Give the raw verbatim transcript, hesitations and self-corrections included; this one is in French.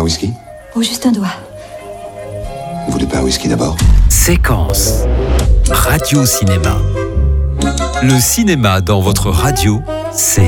whisky? Oh, juste un doigt. Vous voulez pas un whisky d'abord? Séquence. Radio Cinéma. Le cinéma dans votre radio, c'est